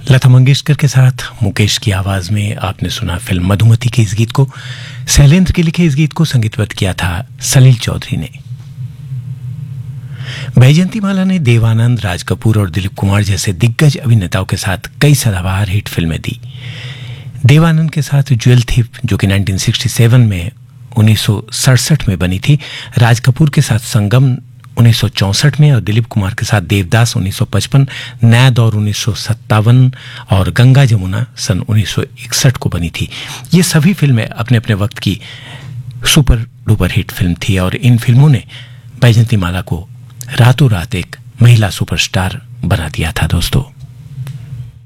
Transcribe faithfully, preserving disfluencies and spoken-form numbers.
लता मंगेशकर के साथ मुकेश की आवाज में आपने सुना फिल्म मधुमती के इस गीत को। शैलेंद्र के लिखे इस गीत को संगीतबद्ध किया था सलील चौधरी ने। बैजयंती माला ने देवानंद, राज कपूर और दिलीप कुमार जैसे दिग्गज अभिनेताओं के साथ कई सदाबहार हिट फिल्में दी। देवानंद के साथ ज्वेल थीप जो कि उन्नीस सौ सड़सठ में उन्नीस सौ सड़सठ में बनी थी, राज कपूर के साथ संगम उन्नीस सौ चौंसठ में और दिलीप कुमार के साथ देवदास उन्नीस सौ पचपन, नया दौर उन्नीस सौ सत्तावन और गंगा जमुना सन उन्नीस सौ इकसठ को बनी थी। ये सभी फिल्में अपने अपने वक्त की सुपर डुपर हिट फिल्म थी और इन फिल्मों ने बैजयंती माला को रातों रात एक महिला सुपरस्टार बना दिया था दोस्तों।